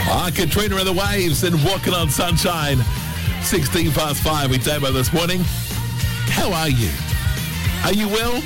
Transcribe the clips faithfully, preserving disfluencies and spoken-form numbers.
Ah, Katrina and the Waves and Walking on Sunshine. sixteen past five with Damo this morning. How are you? Are you well?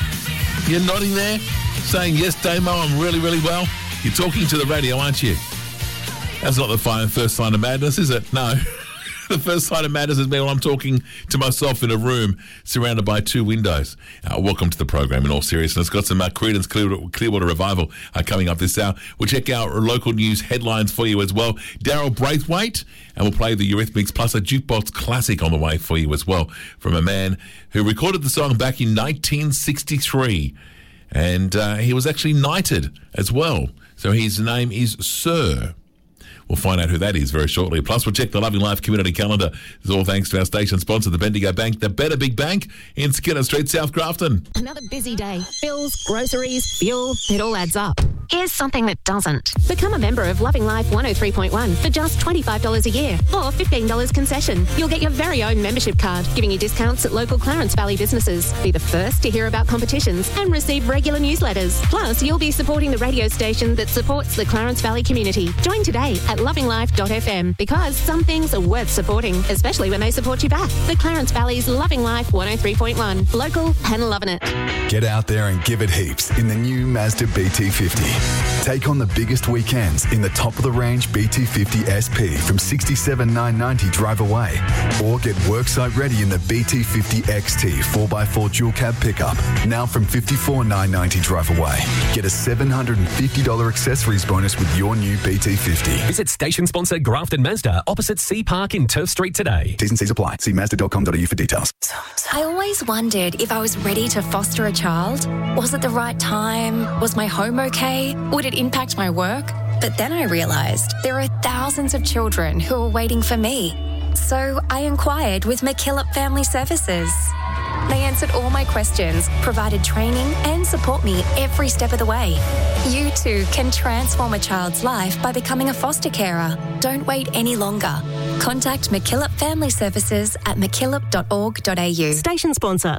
You're nodding there, saying, yes, Damo, I'm really, really well. You're talking to the radio, aren't you? That's not the first sign of madness, is it? No. The first sign of madness is me when I'm talking to myself in a room surrounded by two windows. Uh, welcome to the program in all seriousness. Got some uh, Creedence Clearwater, Clearwater Revival uh, coming up this hour. We'll check out local news headlines for you as well. Daryl Braithwaite, and we'll play the Eurythmics plus a jukebox classic on the way for you as well from a man who recorded the song back in nineteen sixty-three. And uh, he was actually knighted as well. So his name is Sir. We'll find out who that is very shortly. Plus, we'll check the Loving Life community calendar. This is all thanks to our station sponsor, the Bendigo Bank, the Better Big Bank in Skinner Street, South Grafton. Another busy day. Bills, groceries, fuel, it all adds up. Here's something that doesn't. Become a member of Loving Life one oh three point one for just twenty-five dollars a year or fifteen dollars concession. You'll get your very own membership card, giving you discounts at local Clarence Valley businesses. Be the first to hear about competitions and receive regular newsletters. Plus, you'll be supporting the radio station that supports the Clarence Valley community. Join today at loving life dot f m because some things are worth supporting, especially when they support you back. The Clarence Valley's Loving Life one oh three point one. Local and loving it. Get out there and give it heaps in the new Mazda B T fifty. Take on the biggest weekends in the top-of-the-range B T fifty S P from sixty-seven thousand nine hundred ninety drive away. Or get worksite ready in the B T fifty X T four by four dual cab pickup, now from fifty-four thousand nine hundred ninety drive away. Get a seven hundred fifty dollars accessories bonus with your new B T fifty. Visit station sponsor Grafton Mazda opposite Sea Park in Turf Street today. T's and C's apply. See mazda dot com dot a u for details. I always wondered if I was ready to foster a child. Was it the right time? Was my home okay? Would it impact my work? But then I realised there are thousands of children who are waiting for me. So I inquired with McKillop Family Services. They answered all my questions, provided training and support me every step of the way. You too can transform a child's life by becoming a foster carer. Don't wait any longer. Contact McKillop Family Services at mckillop dot org dot a u. Station sponsor.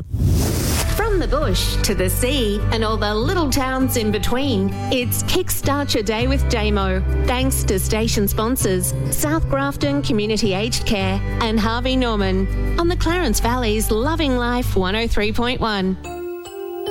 From the bush to the sea and all the little towns in between, it's Kickstart Your Day with Damo. Thanks to station sponsors South Grafton Community Aged Care and Harvey Norman on the Clarence Valley's Loving Life one oh three point one.